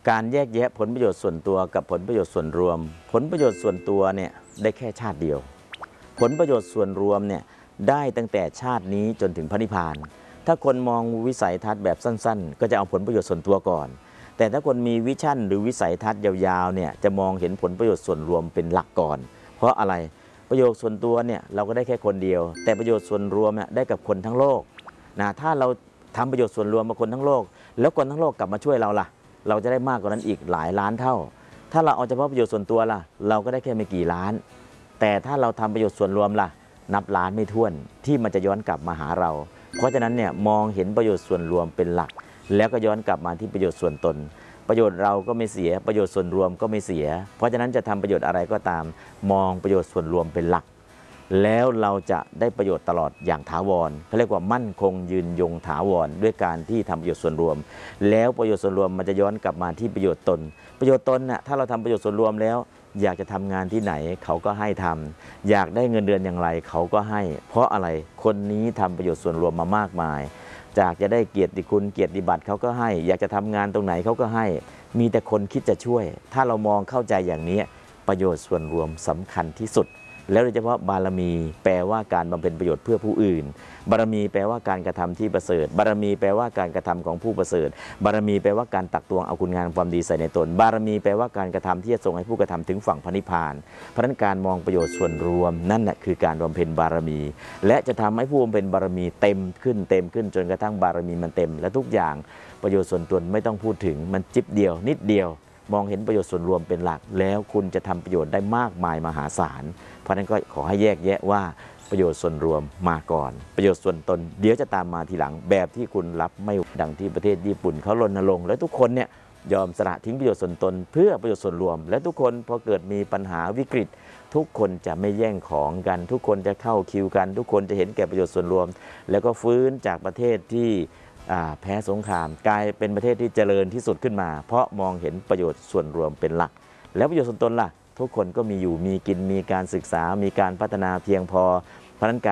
การแยกแยะผลประโยชน์ส่วนตัวกับผลประโยชน์ส่วนรวมผลประโยชน์ส่วนตัวเนี่ยได้แค่ชาติเดียวผลประโยชน์ส่วนรวมเนี่ยได้ตั้งแต่ชาตินี้จนถึงพระนิพพานถ้าคนมองวิสัยทัศน์แบบสั้นๆก็จะเอาผลประโยชน์ส่วนตัวก่อนแต่ถ้าคนมีวิชั่นหรือวิสัยทัศน์ยาวๆเนี่ยจะมองเห็นผลประโยชน์ส่วนรวมเป็นหลักก่อนเพราะอะไรประโยชน์ส่วนตัวเนี่ยเราก็ได้แค่คนเดียวแต่ประโยชน์ส่วนรวมเนี่ยได้กับคนทั้งโลกนะถ้าเราทำประโยชน์ส่วนรวมมาคนทั้งโลกแล้วคนทั้งโลกกลับมาช่วยเราล่ะเราจะได้มากกว่านั้นอีกหลายล้านเท่าถ้าเราเอาเฉพาะประโยชน์ส่วนตัวล่ะเราก็ได้แค่ไม่กี่ล้านแต่ถ้าเราทำประโยชน์ส่วนรวมล่ะนับล้านไม่ถ้วนที่มันจะย้อนกลับมาหาเราเพราะฉะนั้นเนี่ยมองเห็นประโยชน์ส่วนรวมเป็นหลักแล้วก็ย้อนกลับมาที่ประโยชน์ส่วนตนประโยชน์เราก็ไม่เสียประโยชน์ส่วนรวมก็ไม่เสียเพราะฉะนั้นจะทำประโยชน์อะไรก็ตามมองประโยชน์ส่วนรวมเป็นหลักแล้วเราจะได้ประโยชน์ตลอดอย่างถาวรเขาเรียกว่ามั่นคงยืนยงถาวรด้วยการที่ทำประโยชน์ส่วนรวมแล้วประโยชน์ส่วนรวมมันจะย้อนกลับมาที่ประโยชน์ตนประโยชน์ตนน่ะถ้าเราทำประโยชน์ส่วนรวมแล้วอยากจะทำงานที่ไหนเขาก็ให้ทำอยากได้เงินเดือนอย่างไรเขาก็ให้เพราะอะไรคนนี้ทำประโยชน์ส่วนรวมมามากมายจากจะได้เกียรติคุณเกียรติบัตรเขาก็ให้อยากจะทำงานตรงไหนเขาก็ให้มีแต่คนคิดจะช่วยถ้าเรามองเข้าใจอย่างนี้ประโยชน์ส่วนรวมสำคัญที่สุดแล้วโดยเฉพาะบารมีแปลว่าการบำเพ็ญประโยชน์เพื่อผู้อื่นบารมีแปลว่าการกระทำที่ประเสริฐบารมีแปลว่าการกระทำของผู้ประเสริฐบารมีแปลว่าการตักตวงเอาคุณงามความดีใส่ในตนบารมีแปลว่าการกระทำที่จะส่งให้ผู้กระทำถึงฝั่งพระนิพพานเพราะฉะนั้นการมองประโยชน์ส่วนรวมนั่นแหละคือการบำเพ็ญบารมีและจะทำให้ผู้บำเพ็ญบารมีเต็มขึ้นจนกระทั่งบารมีมันเต็มและทุกอย่างประโยชน์ส่วนตนไม่ต้องพูดถึงมันจิ๊บเดียวนิดเดียวมองเห็นประโยชน์ส่วนรวมเป็นหลักแล้วคุณจะทำประโยชน์ได้มากมายมหาศาลเพราะฉะนั้นก็ขอให้แยกแยะว่าประโยชน์ส่วนรวมมาก่อนประโยชน์ส่วนตนเดี๋ยวจะตามมาทีหลังแบบที่คุณรับไม่ดังที่ประเทศญี่ปุ่นเขารณรงค์และทุกคนเนี่ยยอมสละทิ้งประโยชน์ส่วนตนเพื่อประโยชน์ส่วนรวมและทุกคนพอเกิดมีปัญหาวิกฤตทุกคนจะไม่แย่งของกันทุกคนจะเข้าคิวกันทุกคนจะเห็นแก่ประโยชน์ส่วนรวมแล้วก็ฟื้นจากประเทศที่แพ้สงครามกลายเป็นประเทศที่เจริญที่สุดขึ้นมาเพราะมองเห็นประโยชน์ส่วนรวมเป็นหลักแล้วประโยชน์ส่วนตนล่ะทุกคนก็มีอยู่มีกินมีการศึกษามีการพัฒนาเพียงพอเพราะฉะนั้น